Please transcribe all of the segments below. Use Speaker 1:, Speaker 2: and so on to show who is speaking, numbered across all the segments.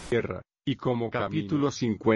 Speaker 1: tierra, y como capítulo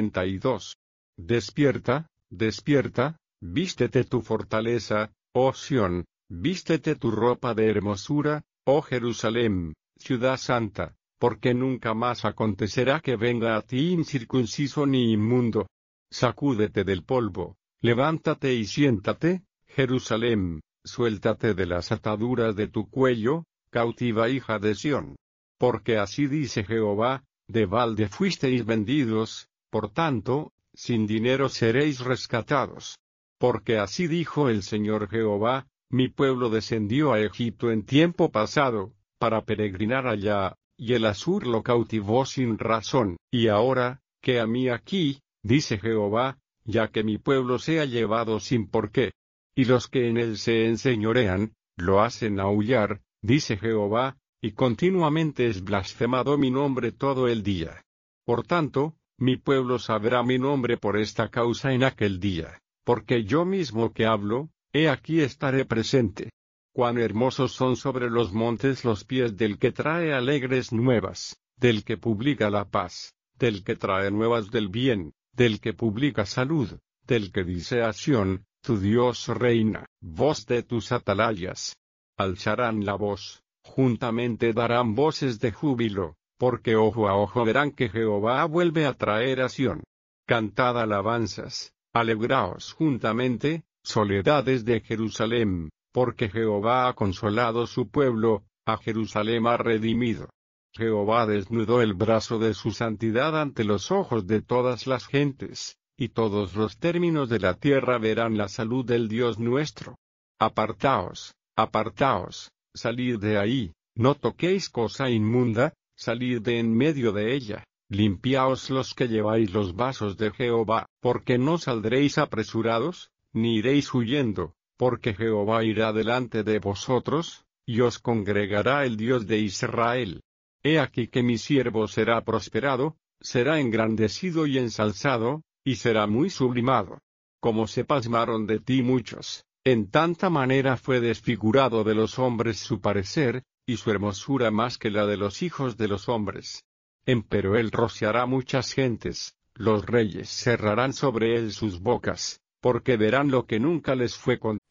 Speaker 1: 52. Despierta, despierta, vístete tu fortaleza, oh Sión, vístete tu ropa de hermosura, oh Jerusalén, ciudad santa, porque nunca más acontecerá que venga a ti incircunciso ni inmundo. Sacúdete del polvo, levántate y siéntate, Jerusalén, suéltate de las ataduras de tu cuello, cautiva hija de Sión. Porque así dice Jehová, de balde fuisteis vendidos, por tanto, sin dinero seréis rescatados. Porque así dijo el Señor Jehová, mi pueblo descendió a Egipto en tiempo pasado, para peregrinar allá, y el Asur lo cautivó sin razón. Y ahora, que a mí aquí, dice Jehová, ya que mi pueblo sea llevado sin porqué. Y los que en él se enseñorean, lo hacen aullar, dice Jehová, y continuamente es blasfemado mi nombre todo el día. Por tanto, mi pueblo sabrá mi nombre por esta causa en aquel día, porque yo mismo que hablo, he aquí estaré presente. Cuán hermosos son sobre los montes los pies del que trae alegres nuevas, del que publica la paz, del que trae nuevas del bien, del que publica salud, del que dice a Sión, tu Dios reina. Voz de tus atalayas. Alzarán la voz, juntamente darán voces de júbilo, porque ojo a ojo verán que Jehová vuelve a traer a Sión. Cantad alabanzas, alegraos juntamente, soledades de Jerusalén, porque Jehová ha consolado su pueblo, a Jerusalén ha redimido. Jehová desnudó el brazo de su santidad ante los ojos de todas las gentes, y todos los términos de la tierra verán la salud del Dios nuestro. Apartaos, apartaos, salid de ahí, no toquéis cosa inmunda, salid de en medio de ella, limpiaos los que lleváis los vasos de Jehová, porque no saldréis apresurados, ni iréis huyendo, porque Jehová irá delante de vosotros, y os congregará el Dios de Israel. He aquí que mi siervo será prosperado, será engrandecido y ensalzado, y será muy sublimado. Como se pasmaron de ti muchos, en tanta manera fue desfigurado de los hombres su parecer, y su hermosura más que la de los hijos de los hombres. Empero él rociará muchas gentes, los reyes cerrarán sobre él sus bocas, porque verán lo que nunca les fue contado.